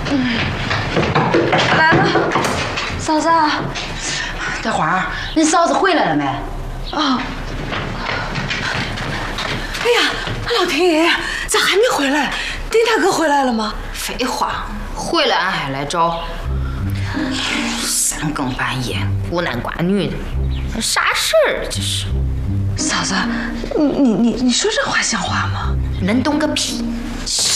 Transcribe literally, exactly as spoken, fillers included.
嗯，来了，嫂子。 大花，恁嫂子回来了没？ 哦。哎呀，老天爷，咋还没回来？丁大哥回来了吗？ 废话，回来俺还来找。三更半夜，孤男寡女的，啥事儿这是？ 嫂子，你你你你说这话像话吗？ 恁懂个屁！